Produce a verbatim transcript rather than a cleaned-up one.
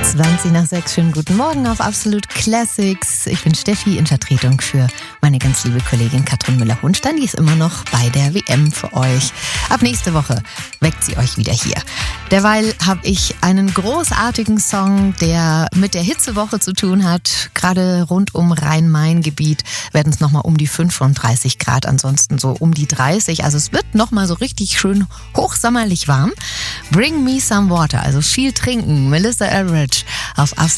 zwanzig nach sechs, schönen guten Morgen auf Absolut Classics. Ich bin Steffi in Vertretung für meine ganz liebe Kollegin Katrin Müller-Hohnstein. Die ist immer noch bei der W M für euch. Ab nächste Woche weckt sie euch wieder hier. Derweil habe ich einen großartigen Song, der mit der Hitzewoche zu tun hat. Gerade rund um Rhein-Main-Gebiet werden es nochmal um die fünfunddreißig Grad, ansonsten so um die dreißig. Also es wird nochmal so richtig schön hochsommerlich warm. Bring Me Some Water, also viel trinken. Melissa Etheridge auf Absolut